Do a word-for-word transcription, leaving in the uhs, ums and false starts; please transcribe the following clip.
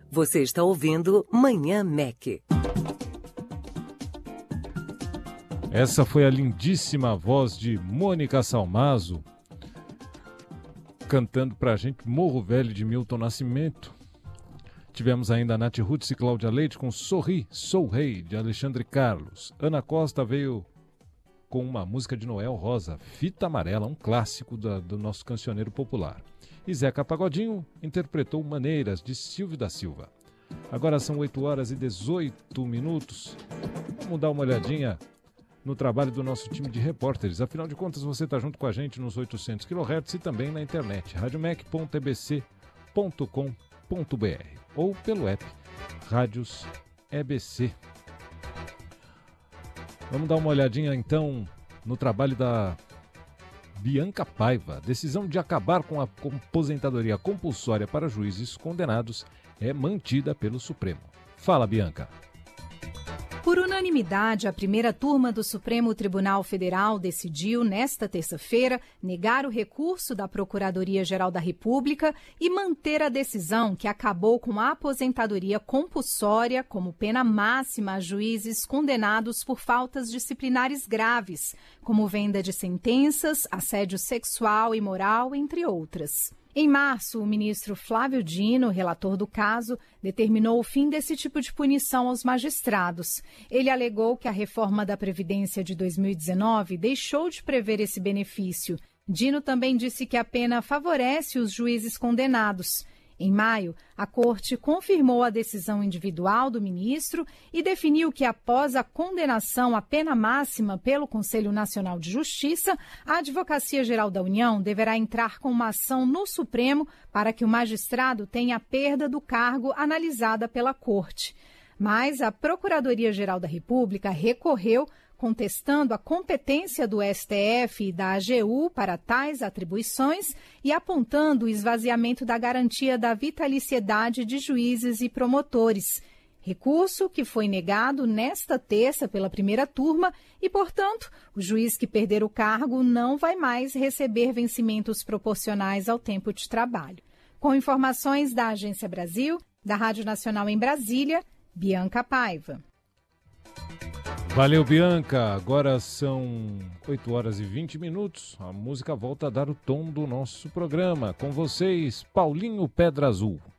Você está ouvindo Manhã Mac. Essa foi a lindíssima voz de Mônica Salmazo, cantando pra gente Morro Velho de Milton Nascimento. Tivemos ainda a Nath Roots e Cláudia Leite com Sorri, Sou Rei, de Alexandre Carlos. Ana Costa veio com uma música de Noel Rosa, Fita Amarela, um clássico da, do nosso cancioneiro popular. E Zeca Pagodinho interpretou Maneiras, de Silvio da Silva. Agora são oito horas e dezoito minutos. Vamos dar uma olhadinha no trabalho do nosso time de repórteres. Afinal de contas, você está junto com a gente nos oitocentos quilohertz e também na internet, radiomec ponto e b c ponto com ponto b r ou pelo app Rádios E B C. Vamos dar uma olhadinha então no trabalho da Bianca Paiva. Decisão de acabar com a aposentadoria compulsória para juízes condenados é mantida pelo Supremo. Fala, Bianca. Por unanimidade, a primeira turma do Supremo Tribunal Federal decidiu, nesta terça-feira, negar o recurso da Procuradoria-Geral da República e manter a decisão que acabou com a aposentadoria compulsória como pena máxima a juízes condenados por faltas disciplinares graves, como venda de sentenças, assédio sexual e moral, entre outras. Em março, o ministro Flávio Dino, relator do caso, determinou o fim desse tipo de punição aos magistrados. Ele alegou que a reforma da Previdência de dois mil e dezenove deixou de prever esse benefício. Dino também disse que a pena favorece os juízes condenados. Em maio, a Corte confirmou a decisão individual do ministro e definiu que, após a condenação à pena máxima pelo Conselho Nacional de Justiça, a Advocacia Geral da União deverá entrar com uma ação no Supremo para que o magistrado tenha a perda do cargo analisada pela Corte. Mas a Procuradoria-Geral da República recorreu, contestando a competência do S T F e da A G U para tais atribuições e apontando o esvaziamento da garantia da vitaliciedade de juízes e promotores. Recurso que foi negado nesta terça pela primeira turma e, portanto, o juiz que perder o cargo não vai mais receber vencimentos proporcionais ao tempo de trabalho. Com informações da Agência Brasil, da Rádio Nacional em Brasília, Bianca Paiva. Valeu, Bianca. Agora são oito horas e vinte minutos. A música volta a dar o tom do nosso programa. Com vocês, Paulinho Pedra Azul.